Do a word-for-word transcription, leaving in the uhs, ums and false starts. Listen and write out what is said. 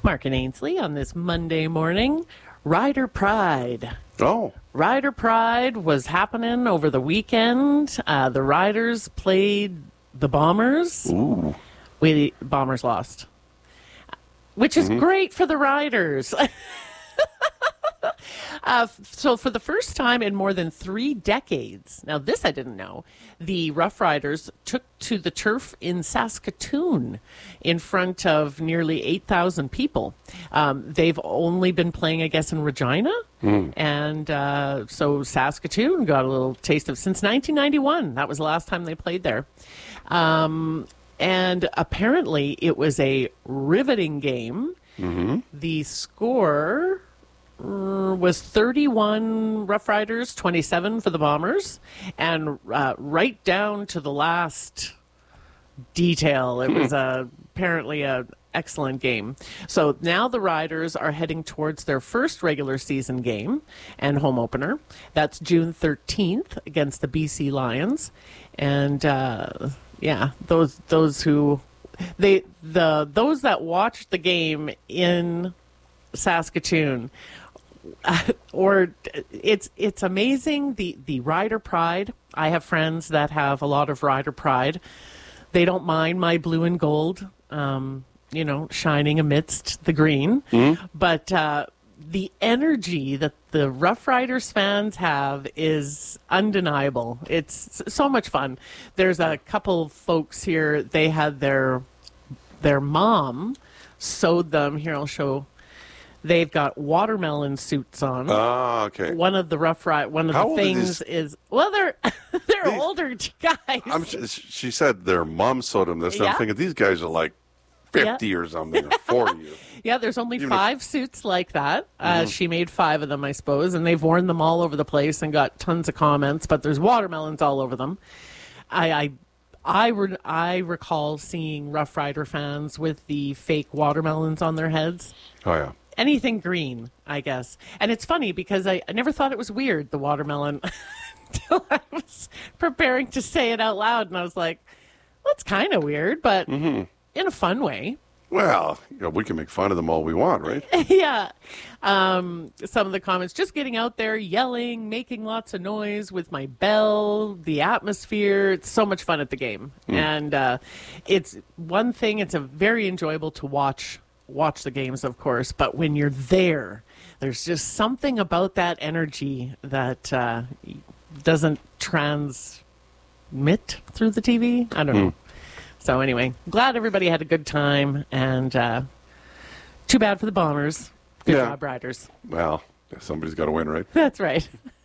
Mark and Ainsley on this Monday morning. Rider Pride. Oh. Rider Pride was happening over the weekend. Uh, the Riders played the Bombers. Ooh. We Bombers lost, which is mm-hmm. great for the Riders. Uh, so for the first time in more than three decades, now this I didn't know, the Rough Riders took to the turf in Saskatoon in front of nearly eight thousand people. Um, they've only been playing, I guess, in Regina. Mm. And uh, so Saskatoon got a little taste of, since nineteen ninety-one. That was the last time they played there. Um, and apparently it was a riveting game. Mm-hmm. The score was thirty-one Rough Riders, twenty-seven for the Bombers, and uh, right down to the last detail, it was uh, apparently an excellent game. So now the Riders are heading towards their first regular season game and home opener. That's June thirteenth against the B C Lions, and uh, yeah, those those who they the those that watched the game in Saskatoon. Uh, or it's it's amazing the the Rider Pride. I have friends that have a lot of Rider Pride. They don't mind my blue and gold, um, you know, shining amidst the green. Mm-hmm. But uh, the energy that the Rough Riders fans have is undeniable. It's so much fun. There's a couple folks here. They had their their mom sewed them. Here, I'll show. They've got watermelon suits on. Ah, okay. One of the Rough Riders, one of How the old things are is, well, they're they're These- older guys. I'm, she said their mom sewed them this. And Yeah. I'm thinking these guys are like fifty Yeah. or something, or forty. Yeah, there's only Even five suits like that. Uh, Mm-hmm. She made five of them, I suppose, and they've worn them all over the place and got tons of comments, but there's watermelons all over them. I I, I, re- I recall seeing Rough Rider fans with the fake watermelons on their heads. Oh, yeah. Anything green, I guess. And it's funny because I, I never thought it was weird, the watermelon, until I was preparing to say it out loud. And I was like, well, it's kind of weird, but mm-hmm. in a fun way. Well, you know, we can make fun of them all we want, right? Yeah. Um, some of the comments, just getting out there, yelling, making lots of noise with my bell, the atmosphere. It's so much fun at the game. Mm. And uh, it's one thing, it's a very enjoyable to watch watch the games, of course, but when you're there, there's just something about that energy that uh, doesn't transmit through the T V. I don't know. Mm. So anyway, glad everybody had a good time, and uh, too bad for the Bombers. Good yeah. job, Riders. Well, somebody's got to win, right? That's right.